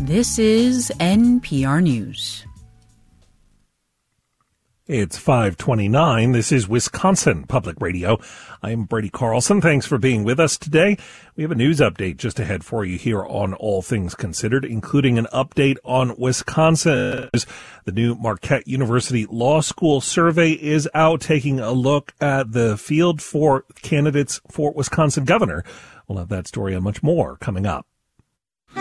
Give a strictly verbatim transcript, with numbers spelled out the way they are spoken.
This is N P R News. It's five twenty-nine. This is Wisconsin Public Radio. I'm Brady Carlson. Thanks for being with us today. We have a news update just ahead for you here on All Things Considered, including an update on Wisconsin. The new Marquette University Law School survey is out, taking a look at the field for candidates for Wisconsin governor. We'll have that story and much more coming up.